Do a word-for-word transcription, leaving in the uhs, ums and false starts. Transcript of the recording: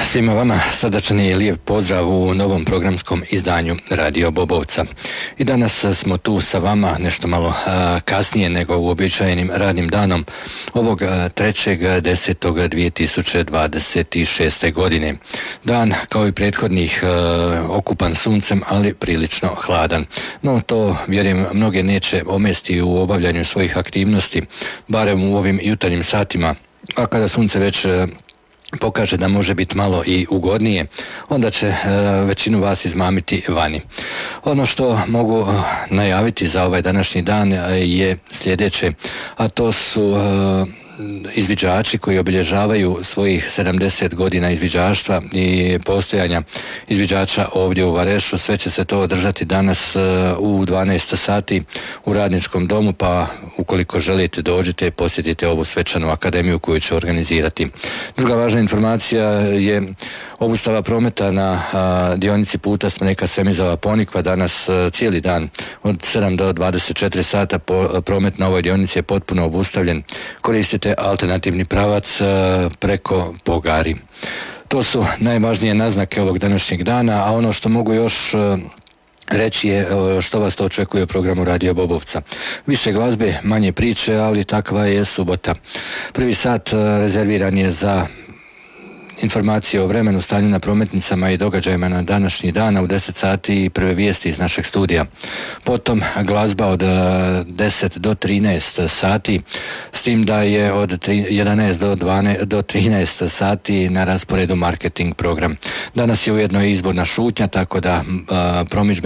Svima vama srdačan i lijep pozdrav u novom programskom izdanju Radio Bobovca. I danas smo tu sa vama nešto malo a, kasnije nego uobičajenim radnim danom ovog trećeg desetog dvije tisuće dvadeset šeste. godine. Dan, kao i prethodnih, a, okupan suncem, ali prilično hladan. No to, vjerujem, mnoge neće omesti u obavljanju svojih aktivnosti, barem u ovim jutarnjim satima, a kada sunce već pokaže da može biti malo i ugodnije, onda će e, većinu vas izmamiti vani. Ono što mogu najaviti za ovaj današnji dan je sljedeće, a to su e, izviđači koji obilježavaju svojih sedamdeset godina izviđaštva i postojanja izviđača ovdje u Varešu. Sve će se to održati danas u dvanaest sati u Radničkom domu, pa ukoliko želite dođite i posjetite ovu svečanu akademiju koju će organizirati. Druga važna informacija je obustava prometa na a, dionici puta Smreka Semizova Ponikva. Danas a, cijeli dan od sedam do dvadeset četiri sata po, promet na ovoj dionici je potpuno obustavljen. Koristite alternativni pravac a, preko Pogari. To su najvažnije naznake ovog današnjeg dana, a ono što mogu još a, reći je što vas to očekuje u programu Radio Bobovca. Više glazbe, manje priče, ali takva je subota. Prvi sat a, rezerviran je za informacije o vremenu, stanju na prometnicama i događajima na današnji dan, a u deset sati i prve vijesti iz našeg studija. Potom glazba od deset do trinaest sati, s tim da je od jedanaest do trinaest sati na rasporedu marketing program. Danas je ujedno i izborna šutnja, tako da promidžbe